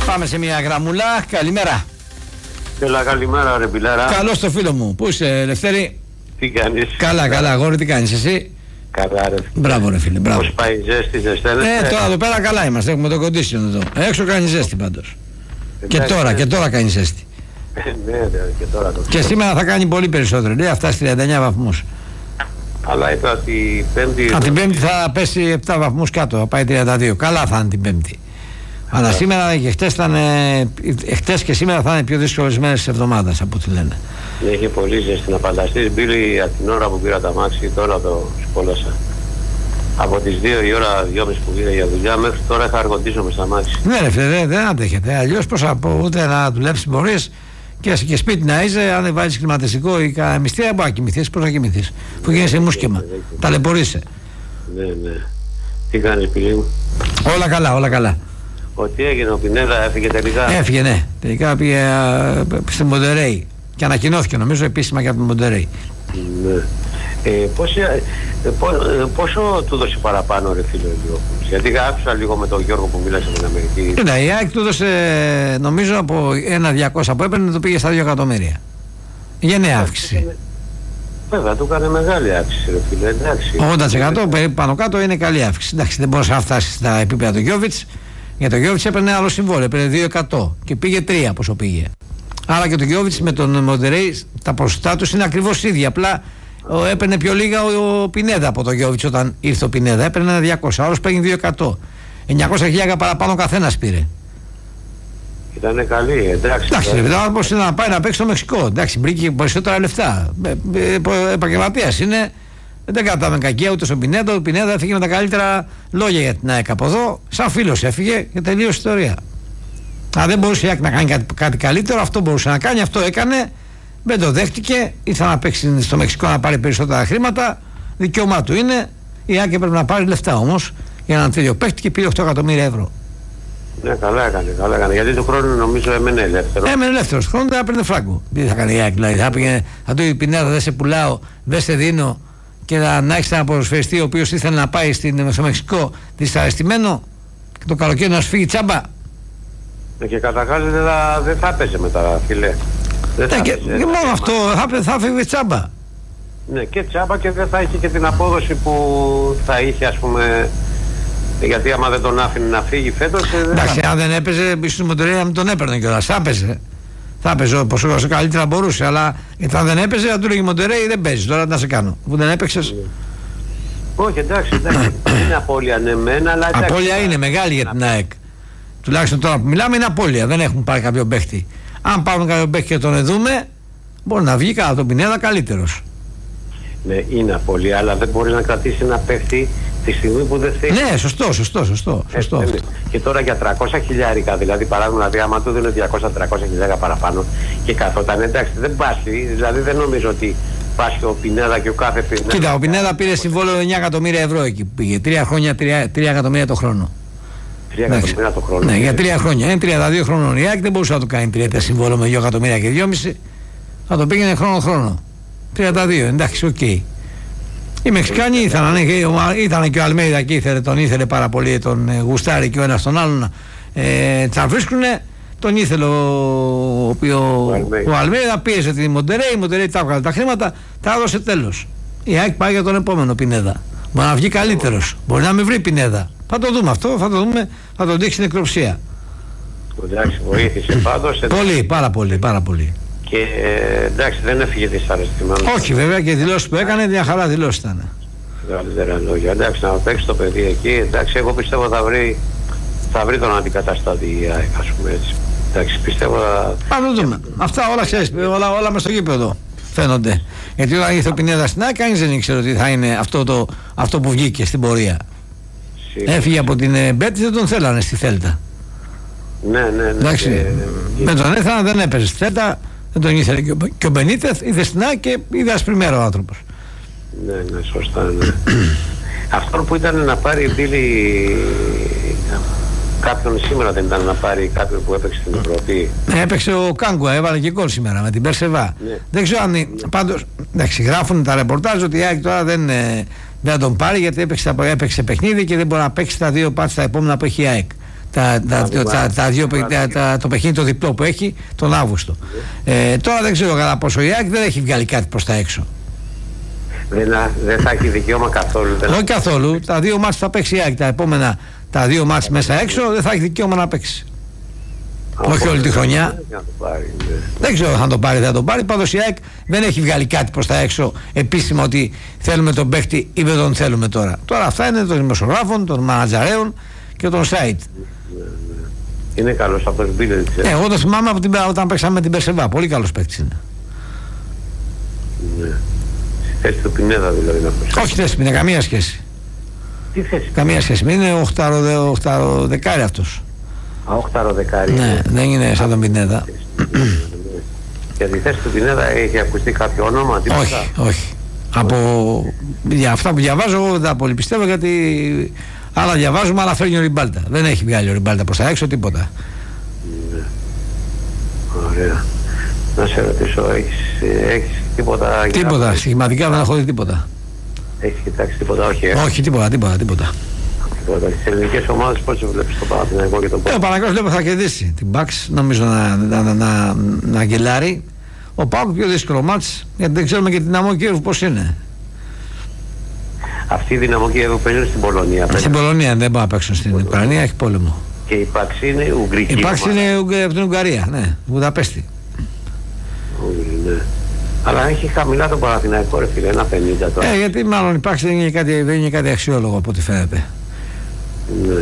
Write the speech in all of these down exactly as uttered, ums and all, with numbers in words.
Πάμε σε μια γραμμούλα. Καλημέρα. Έλα, καλημέρα, ρε Πιλάρα. Καλώς το φίλο μου. Πού είσαι, Λευτέρη? Τι κάνεις? Καλά, καλά, αγόρι, τι κάνεις εσύ? Καλά, ρε. Μπράβο, ρε φίλε, μπράβο. Πώς πάει η ζέστη, ζεσταίνεται? Ε, τώρα εδώ πέρα καλά είμαστε. Έχουμε το κοντίσιο εδώ. Έξω κάνει ζέστη πάντως. Και τώρα, και τώρα κάνει ζέστη. Ναι, ναι, και τώρα το. Και σήμερα θα κάνει πολύ περισσότερο. Λέει αυτά στις τριάντα εννιά βαθμούς. Αλλά είπα ότι Πέμπτη. Από την Πέμπτη θα πέσει επτά βαθμούς κάτω, θα πάει τριάντα δύο. Καλά θα είναι την Πέμπτη. Αλλά σήμερα και χτες, ήταν, χτες και σήμερα θα είναι πιο δύσκολες μέρες της εβδομάδας από ό,τι λένε. Έχει πολύ ζέστη να φανταστείς. Μπήλη από την ώρα που πήρα τα μάξι, τώρα το σκόλασα. Από τις δύο η ώρα, δυόμιση που πήγα για δουλειά, μέχρι τώρα είχα αργοντήσω στα μάξι. Ναι, ρε φίλε, δεν, δεν αντέχετε. Αλλιώς πώς θα πω, ούτε να δουλέψεις μπορείς και, και σπίτι να είσαι, αν βάλεις κλιματιστικό ή κανένα μυστήρια, μπορεί να κοιμηθείς. Πώς θα κοιμηθείς, που γίνεσαι μουσκεμα. Ταλαιπωρείσαι. Ναι, ναι. Τι κάνεις, πιλί μου? Όλα καλά, όλα καλά. Ότι έγινε, ο Πινέδα έφυγε τελικά. Έφυγε, ναι. Τελικά πήγε α, στη Μοντερέι. Και ανακοινώθηκε νομίζω επίσημα και από τη Μοντερέι. Ναι. Ε, πόσο, ε, πόσο του δώσε παραπάνω, ρε φίλε, λίγο? Γιατί άκουσα λίγο με τον Γιώργο που μίλασε με την Αμερική. Κοίτα, η ΑΕΚ του δώσε νομίζω από ένα διακόσια που έπαιρνε, το πήγε στα δύο εκατομμύρια. Γενναία αύξηση. Βέβαια, του έκανε μεγάλη αύξηση, ρε φίλε, εντάξει. ογδόντα τοις εκατό περίπου πάνω κάτω είναι καλή αύξηση. Εντάξει, δεν μπορούσε να φτάσει στα επίπεδα του Γιώβιτς. Για τον Γιώβιτς έπαιρνε άλλο συμβόλαιο, έπαιρνε δύο εκατό και πήγε τρία πόσο πήγε. Άρα και το Γιώβιτς με τον Μοντερέι τα ποσοστά του είναι ακριβώς ίδια. Απλά ο, έπαιρνε πιο λίγα ο, ο Πινέδα από τον Γιώβιτς όταν ήρθε ο Πινέδα. Έπαιρνε ένα διακόσια, άλλος παίρνει δύο εκατό. εννιακόσια χιλιάδες παραπάνω ο καθένας πήρε. Ήτανε καλή, εντάξει. Εντάξει, δεν θα μπορούσε να πάει να παίξει στο Μεξικό. Εντάξει, βρήκε περισσότερα λεφτά. Επαγγελματίας είναι. Δεν κρατάμε κακία ούτε στον Πινέδα. Ο Πινέδα έφυγε με τα καλύτερα λόγια για την ΑΕΚ από εδώ. Σαν φίλος έφυγε και τελείωσε η ιστορία. Αν δεν μπορούσε η ΑΕΚ να κάνει κάτι, κάτι καλύτερο, αυτό μπορούσε να κάνει, αυτό έκανε. Δεν το δέχτηκε. Ήθελε να παίξει στο Μεξικό να πάρει περισσότερα χρήματα. Δικαίωμά του είναι. Η ΑΕΚ έπρεπε να πάρει λεφτά όμως για έναν τέτοιο παίκτη και πήρε οκτώ εκατομμύρια ευρώ. Ναι, καλά έκανε, καλά έκανε. Γιατί του χρόνου νομίζω έμενε ελεύθερο. Έμενε ελεύθερο. Χρόνο δεν έπαιρνε φράγκο. Τι θα κάνει η ΑΕΚ, δηλαδή. Θα, πήγαινε, θα του πει Πινέδα, δεν σε πουλάω, δεν σε δίνω. Και να, να έχει ένα ποδοσφαιριστή ο οποίο ήθελε να πάει στην, στο Μεξικό δυσαρεστημένο και το καλοκαίρι να σου φύγει τσάμπα. Ναι, και καταρχάς δεν θα, δεν θα έπαιζε μετά, φίλε. Δεν θα ναι, και, έπαιζε, και μόνο αυτό θα, θα φύγει τσάμπα. Ναι, και τσάμπα και δεν θα είχε και την απόδοση που θα είχε, ας πούμε. Γιατί άμα δεν τον άφηνε να φύγει φέτος. Εντάξει, αν δεν έπαιζε, ίσως Μοντερέι να μην τον έπαιρνε κιόλας. Θα έπαιζε. Θα έπαιζε όσο καλύτερα μπορούσε. Αλλά αν δεν έπαιζε, θα του λέγει Μοντερέι δεν παίζει. Τώρα τι να σε κάνω. Που δεν έπαιξες. Όχι, εντάξει, εντάξει. Είναι απώλεια, ναι, μένα, αλλά. Απώλεια είναι μεγάλη για την ΑΕΚ. Τουλάχιστον τώρα που μιλάμε είναι απώλεια. Δεν έχουν πάρει κάποιο παίχτη. Αν πάρουν κάποιο παίχτη και τον δούμε, μπορεί να βγει κατά τον Πινέδα καλύτερος. Ναι, είναι απώλεια, αλλά δεν μπορεί να κρατήσει ένα παίχτη τη στιγμή που δεν θέλει. Ναι, σωστό, σωστό, σωστό. σωστό. Ε, και τώρα για τριακόσια χιλιάρικα, δηλαδή παράδειγμα, δηλαδή άμα του δίνει διακόσια με τριακόσια χιλιάρικα παραπάνω και καθόταν, εντάξει, δεν πάσχει, δηλαδή δεν νομίζω ότι πάσχει ο Πινέδα και ο κάθε Πινέδα. Κοίτα, ο Πινέδα πήρε συμβόλαιο εννιά εκατομμύρια ευρώ εκεί που πήγε. Τρία χρόνια, τρία εκατομμύρια το χρόνο. τρία εκατομμύρια το χρόνο. Ναι, για τρία χρόνια. Είναι τριάντα δύο χρόνων. Η ΑΕΚ δεν μπορούσε να το κάνει τριετές συμβόλαιο με δύο εκατομμύρια και δυόμισι. Θα το πήγαινε χρόνο-χρόνο. τριάντα δύο, εντάξει, οκ. Okay. Οι Μεξικάνοι ήθελαν, ήταν και ο Αλμέιδα και ήθελε, τον ήθελε πάρα πολύ, τον ε, γουστάρει και ο ένας τον άλλον ε, τσαβρίσκουνε, τον ήθελε ο, ο, ο, ο Αλμέιδα, πίεσε τη Μοντερέι, η Μοντερέι τα έβγαλε τα χρήματα, τα έδωσε τέλος. Η ΑΕΚ πάει για τον επόμενο Πινέδα. Μπορεί να βγει καλύτερος, μπορεί να μην βρει Πινέδα. Θα το δούμε αυτό, θα το δούμε, θα τον δείξει νεκροψία. Εντάξει, βοήθησε πάντως. Πολύ, πάρα πολύ, πάρα πολύ. Και ε, εντάξει, δεν έφυγε δυσαρεστημένο. Όχι, βέβαια, και οι δηλώσεις που έκανε μια χαρά δηλώσεις ήταν. Καλύτερα λόγια. Εντάξει, να παίξει το παιδί εκεί. Εντάξει, εγώ πιστεύω θα βρει, θα βρει τον αντικαταστάτη η ΑΕΚ, ας πούμε έτσι. Εντάξει, πιστεύω. Πάμε να δούμε. Αυτά όλα ξέρεις, όλα, όλα μες στο γήπεδο φαίνονται. Γιατί όταν ήρθε ο Πινέδα στην ΑΕΚ, κανείς δεν ήξερε ότι θα είναι αυτό, το, αυτό που βγήκε στην πορεία. Σίγουρα. Έφυγε από την Μπέτης, δεν τον θέλανε στη Θέλτα. Ναι, ναι, ναι. Εντάξει, και... με τον έθελαν, δεν έπαιζε στη Θέλτα. Δεν τον ήθελε και ο, και ο Μπενίτεθ, ήρθε στην ΑΕΚ και είδε ασπριμέρα ο άνθρωπος. Ναι, ναι, σωστά, ναι. Αυτό που ήταν να πάρει Μπίλη κάποιον σήμερα, δεν ήταν να πάρει κάποιον που έπαιξε στην Ευρώπη. Ναι, έπαιξε ο Κάγκουα, έβαλε και γκολ σήμερα με την Περσεβά. Ναι. Δεν ξέρω αν. Πάντως, εντάξει, γράφουν τα ρεπορτάζ ότι η ΑΕΚ τώρα δεν, δεν θα τον πάρει γιατί έπαιξε, έπαιξε παιχνίδι και δεν μπορεί να παίξει τα δύο πάτς τα επόμενα που έχει η ΑΕΚ. τα, τα, τα, τα, τα δύο, τα, τα, το παιχνίδι το διπλό που έχει τον Αύγουστο. Ε, τώρα δεν ξέρω κατά πόσο η ΑΕΚ δεν έχει βγάλει κάτι προς τα έξω. Δεν, δεν θα έχει δικαίωμα καθόλου. Όχι καθόλου. Τα δύο μάτς θα παίξει η ΑΕΚ. Τα επόμενα τα δύο μάτς μέσα έξω δεν θα έχει δικαίωμα να παίξει. Α, όχι όλη τη χρονιά. Πάρει, ναι. Δεν ξέρω αν το πάρει, θα το πάρει. Πάντως η ΑΕΚ δεν έχει βγάλει κάτι προς τα έξω επίσημα ότι θέλουμε τον παίχτη ή δεν τον θέλουμε τώρα. Τώρα αυτά είναι των δημοσιογράφων, των μανατζαρέων και των site. Ναι, ναι. Είναι καλός από τον Μπίλετ. Ε, εγώ το θυμάμαι από την, όταν παίξαμε με την Περσεβά. Πολύ καλός παίκτης είναι. Ναι. Θέση του Πινέδα δηλαδή να πω. Όχι θέση Πινέδα, καμία σχέση. Τι θέση? Καμία σχέση. Είναι οχτάρο δεκάρι αυτός. Α, οχτάρο δεκάρι. Ναι, δεν είναι σαν τον Πινέδα. Για τη θέση του Πινέδα έχει ακουστεί κάποιο όνομα? Τίποτα? Όχι, όχι. Από για αυτά που διαβάζω εγώ δεν τα πολύ πιστεύω, γιατί άλλα διαβάζουμε, άλλα φέρνει ο Ριμπάλτα. Δεν έχει βγάλει ο Ριμπάλτα προς τα έξω τίποτα. Ναι. Ωραία. Να σε ρωτήσω, έχεις, έχεις τίποτα? Τίποτα, στοιχηματικά δεν έχω δει τίποτα. Έχεις κοιτάξει τίποτα? Όχι. Ε? Όχι, τίποτα, τίποτα, τίποτα. Τίποτα. Στις ελληνικές ομάδες πώς βλέπεις το Παναθηναϊκό και τον Πάοκ? Ο Παναθηναϊκός βλέπω θα κερδίσει την Μπαξ, νομίζω να, να, να, να, να γκελάρει. Ο Πάοκ πιο δύσκολο μάτς, γιατί δεν ξέρουμε και την Δυναμό Κίεβου πώς είναι. Αυτή η Δυναμό Κίεβου παίζουν στην Πολωνία. Στην Πολωνία, δεν μπορεί να παίξουν στην Ουκρανία, έχει πόλεμο. Και η Πάξη είναι Ουγγρική. Η Πάξη είναι από την Ουγγαρία, ναι, Βουδαπέστη. Ναι. Αλλά έχει χαμηλά τον Παναθηναϊκό, ρε φίλε, ένα πενήντα τώρα. Ε, γιατί μάλλον η Πάξη δεν είναι κάτι, δεν είναι κάτι αξιόλογο από ό,τι φαίνεται. Ναι.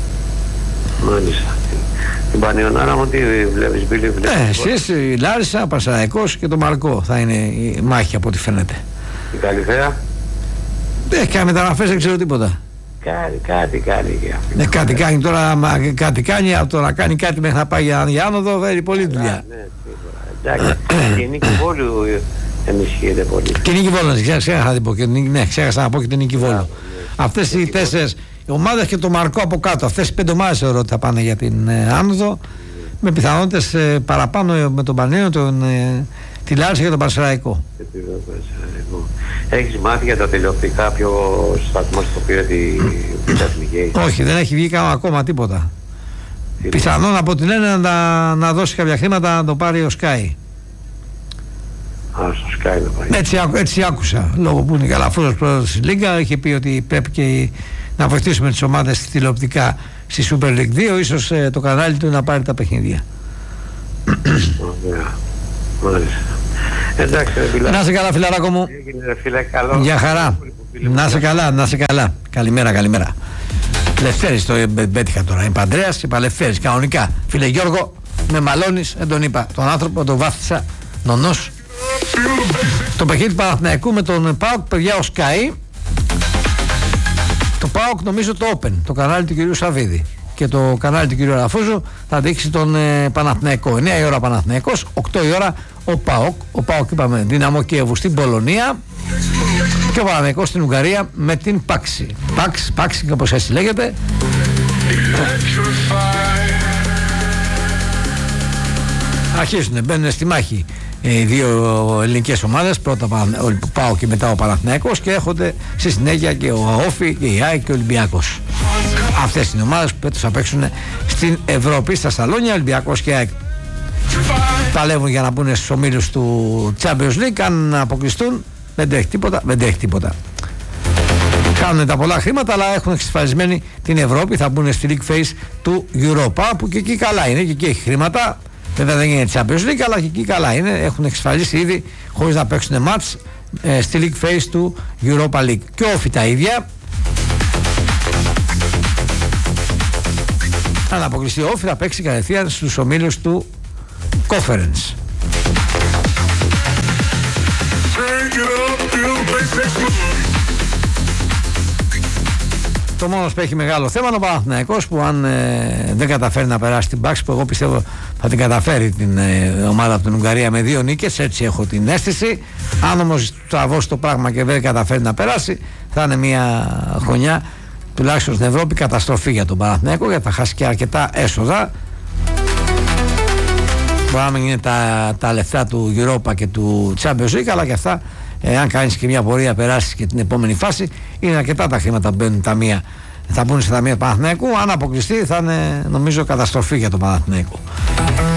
Μάλιστα. Την Πανιωνάρα μου τι βλέπεις, Μπίλη? Ε, εσείς, η Λάρισα, ο Πανσεραϊκός και το Μαρκό θα είναι η μάχη από ό,τι φαίνεται. Η Καλυθέα? Ε, και μεταγραφές δεν ξέρω τίποτα. Κάτι, κάτι κάνει και αυτή. Ναι, κάτι κάνει τώρα, μα, κάτι κάνει, από το να κάνει κάτι μέχρι να πάει για, για άνοδο, βαίνει πολλή δουλειά. Ναι, εντάξει. Και η Νίκη Βόλου ενισχύεται πολύ. Και η Νίκη Βόλου, ξέχασα να πω, ναι, ξέχασα να πω και την Νίκη Βόλου. Αυτές οι τέσσερις ομάδες και το Μαρκό από κάτω, αυτές οι πέντε ομάδες θεωρώ ότι θα πάνε για την ε, άνοδο, με πιθανότητες ε, παραπάνω με τον Πανέο, τον, ε, τη Λάρισα και τον Πανσεραϊκό. Έχεις μάθει για τα τηλεοπτικά ποιο σταθμός το πήρε την εθνική? Όχι, δεν έχει βγει ακόμα τίποτα. Τι πιθανόν είναι? Από την λένε να, να δώσει κάποια χρήματα να το πάρει ο Sky. Α, στο Sky να πάει. Έτσι, έτσι άκουσα, λόγω που είναι Καλαφούρος πρόεδρος της Λίγκα, είχε πει ότι πρέπει και να βοηθήσουμε τις ομάδες τηλεοπτικά στη Super League δύο, ίσως ε, το κανάλι του να πάρει τα παιχνίδια. Ωραία, μάλιστα. Εντάξει, ρε, να σε καλά, φιλαράκο μου. Έγινε, ρε, φίλε, καλό. Για χαρά. Να σε καλά, να σε καλά. Καλημέρα, καλημέρα. Λευτέρης το πέτυχα τώρα. Είναι Παντρέας, είπα Λευτέρης, κανονικά. Φίλε Γιώργο, με μαλώνεις, δεν τον είπα. Τον άνθρωπο τον βάθησα, νονός. Το παιχνίδι του Παναθηναϊκού με τον ΠΑΟΚ, παιδιά, ο Sky. Το ΠΑΟΚ νομίζω το Open, το κανάλι του κυρίου Σαββίδη. Και το κανάλι του κυρίου Αλαφούζου θα δείξει τον ε, Παναθηναϊκό. εννιά η ώρα Παναθηναϊκός, οκτώ η ώρα ο ΠΑΟΚ. Ο ΠΑΟΚ είπαμε Δυναμό Κιέβου στην Πολωνία και ο Παναθηναϊκός στην Ουγγαρία με την Πάξη. Πάξη, Πάξη όπως έτσι λέγεται. Αρχίζουν, μπαίνουν στη μάχη οι δύο ελληνικές ομάδες, πρώτα ο ΠΑΟΚ και μετά ο Παναθηναϊκός, και έρχονται στη συνέχεια και ο ΑΟΦΗ και η ΑΕΚ και ο Ολυμπιακός. Αυτές είναι οι ομάδες που πέτος θα παίξουν στην Ευρώπη, στα σαλόνια. Ολυμπιακός και ΑΕΚ παλεύουν για να μπουν στους ομίλους του Champions League. Αν αποκλειστούν δεν τρέχει τίποτα, δεν τρέχει τίποτα. Κάνουν τα πολλά χρήματα, αλλά έχουν εξασφαλισμένη την Ευρώπη. Θα μπουν στη League Phase του Europa, που και εκεί καλά είναι, και εκεί έχει χρήματα. Βέβαια δεν είναι Champions League, αλλά και εκεί καλά είναι. Έχουν εξασφαλίσει ήδη, χωρίς να παίξουν μάτς, ε, στη League Phase του Europa League. Και όφι τα ίδια. Αν αποκλειστεί ο όφι θα παίξει κατευθείαν στους ομίλους του Conference. Το μόνος που έχει μεγάλο θέμα είναι ο Παναθηναϊκός, που αν ε, δεν καταφέρει να περάσει την Πάξη, που εγώ πιστεύω θα την καταφέρει την ε, ομάδα από την Ουγγαρία με δύο νίκες, έτσι έχω την αίσθηση. Αν όμως τραβώσει το πράγμα και δεν καταφέρει να περάσει, θα είναι μια χρονιά τουλάχιστον στην Ευρώπη καταστροφή για τον Παναθηναϊκό, γιατί θα χάσει και αρκετά έσοδα. Μπορεί να μην είναι τα, τα λεφτά του Europa και του Champions League, αλλά και αυτά, ε, αν κάνεις και μια πορεία, περάσεις και την επόμενη φάση, είναι αρκετά τα χρήματα που μπαίνουν τα μία θα μπουν σε ταμείο του Παναθηναϊκού. Αν αποκλειστεί θα είναι νομίζω καταστροφή για τον Παναθηναϊκό.